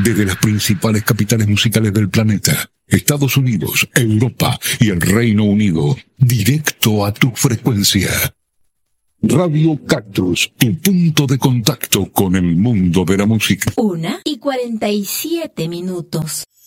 Desde las principales capitales musicales del planeta, Estados Unidos, Europa y el Reino Unido, directo a tu frecuencia. Radio Cactus, tu punto de contacto con el mundo de la música. 1:47.